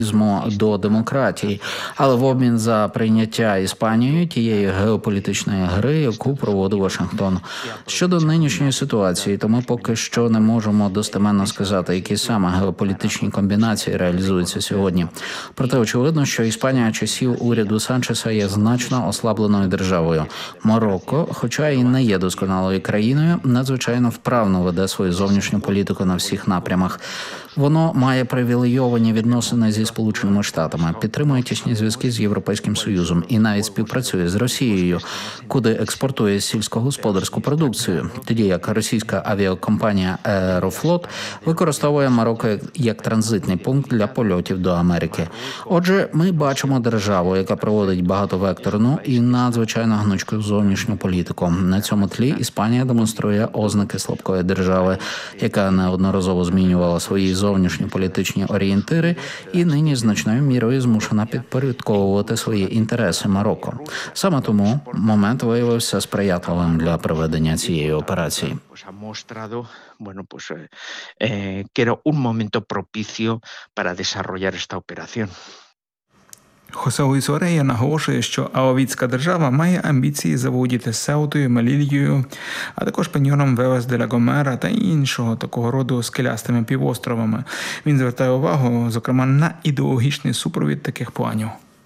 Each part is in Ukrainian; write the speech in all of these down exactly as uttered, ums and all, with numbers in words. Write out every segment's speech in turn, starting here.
до демократії, але в обмін за прийняття Іспанією тієї геополітичної гри, яку проводив Вашингтон. Щодо нинішньої ситуації, то ми поки що не можемо достеменно сказати, які саме геополітичні комбінації реалізуються сьогодні. Проте очевидно, що Іспанія часів уряду Санчеса є значно ослабленою державою. Марокко, хоча і не є досконалою країною, надзвичайно вправно веде свою зовнішню політику на всіх напрямах. Воно має привілейовані відносини зі Сполученими Штатами, підтримує тісні зв'язки з Європейським Союзом і навіть співпрацює з Росією, куди експортує сільськогосподарську продукцію, тоді як російська авіакомпанія «Аерофлот» використовує Марокко як транзитний пункт для польотів до Америки. Отже, ми бачимо державу, яка проводить багатовекторну і надзвичайно гнучку зовнішню політику. На цьому тлі Іспанія демонструє ознаки слабкої держави, яка неодноразово змінювала свої зовнішньополітичні орієнтири і нині значною мірою змушена підпорядковувати свої інтереси Марокко. Саме тому момент виявився сприятливим для проведення цієї операції. Bueno, pues eh, que era un momento propicio para desarrollar esta operación. Хосе Луїс Орея наголошує, що алавітська держава має амбіції заволодіти Сеутою, Мелільєю, а також пеньйоном Велес де ла Гомера та іншого такого роду скелястими півостровами. Він звертає увагу, зокрема, на ідеологічний супровід таких планів.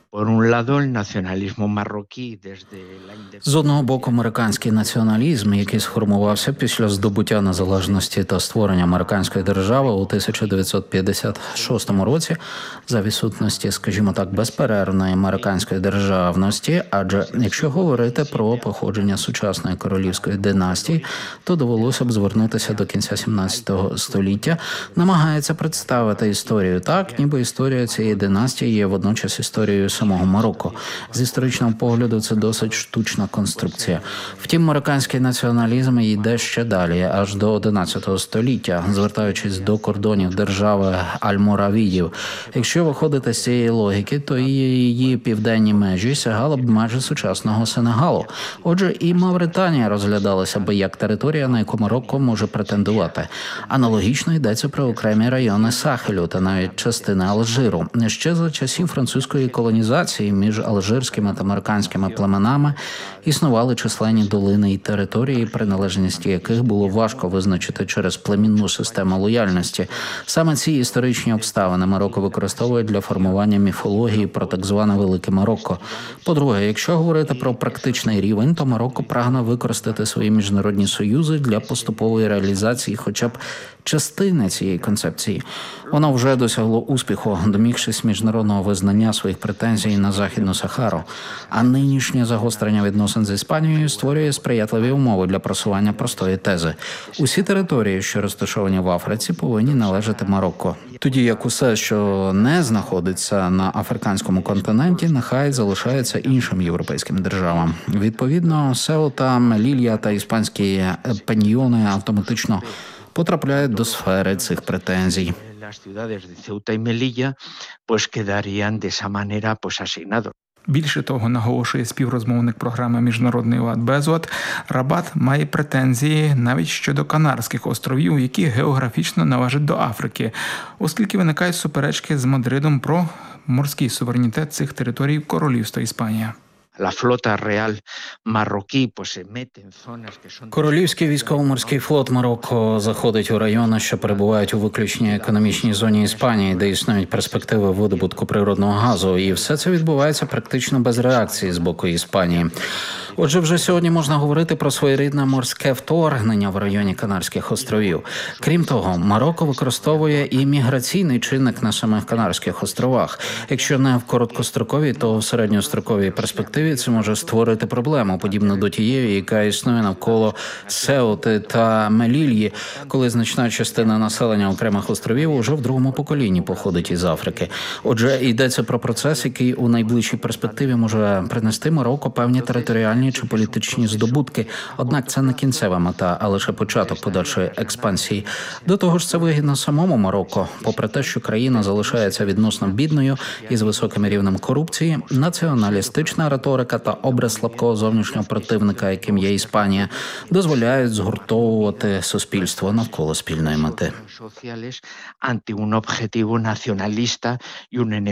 З одного боку, американський націоналізм, який сформувався після здобуття незалежності та створення американської держави у тисяча дев'ятсот п'ятдесят шостому році за відсутності, скажімо так, безперервної американської державності, адже якщо говорити про походження сучасної королівської династії, то довелося б звернутися до кінця сімнадцятого століття, намагається представити історію так, ніби історія цієї династії є водночас історією самого Марокко. З історичного погляду це досить штучна конструкція. Втім, американський націоналізм йде ще далі, аж до одинадцятого століття, звертаючись до кордонів держави Альморавідів. Якщо виходити з цієї логіки, то її південні межі сягали б межі сучасного Сенегалу. Отже, і Мавританія розглядалася б як територія, на яку Марокко може претендувати. Аналогічно йдеться про окремі райони Сахелю та навіть частини Алжиру. Ще за часів французької колонізації між алжирськими та марокканськими племенами існували численні долини і території, приналежність яких було важко визначити через племінну систему лояльності. Саме ці історичні обставини Марокко використовує для формування міфології про так зване Велике Марокко. По-друге, якщо говорити про практичний рівень, то Марокко прагне використати свої міжнародні союзи для поступової реалізації хоча б частини цієї концепції. Воно вже досягло успіху, домігшись міжнародного визнання своїх претензій на Західну Сахару. А нинішнє загострення відносин з Іспанією створює сприятливі умови для просування простої тези. Усі території, що розташовані в Африці, повинні належати Марокко. Тоді як усе, що не знаходиться на африканському континенті, нехай залишається іншим європейським державам. Відповідно, Сеута, Мелілья та іспанські пеньйони автоматично потрапляють до сфери цих претензій. Більше того, наголошує співрозмовник програми «Міжнародний лад» Безлад, Рабат має претензії навіть щодо Канарських островів, які географічно належать до Африки, оскільки виникають суперечки з Мадридом про морський суверенітет цих територій Королівства Іспанія. Королівський військово-морський флот Марокко заходить у райони, що перебувають у виключній економічній зоні Іспанії, де існують перспективи видобутку природного газу, і все це відбувається практично без реакції з боку Іспанії. Отже, вже сьогодні можна говорити про своєрідне морське вторгнення в районі Канарських островів. Крім того, Марокко використовує і міграційний чинник на самих Канарських островах. Якщо не в короткостроковій, то в середньостроковій перспективі це може створити проблему, подібну до тієї, яка існує навколо Сеути та Мелільї, коли значна частина населення окремих островів уже в другому поколінні походить із Африки. Отже, йдеться про процес, який у найближчій перспективі може принести Марокко певні територіальні чи політичні здобутки. Однак це не кінцева мета, а лише початок подальшої експансії. До того ж, це вигідно самому Марокко. Попри те, що країна залишається відносно бідною із високим рівнем корупції, націоналістична риторика та образ слабкого зовнішнього противника, яким є Іспанія, дозволяють згуртовувати суспільство навколо спільної мети.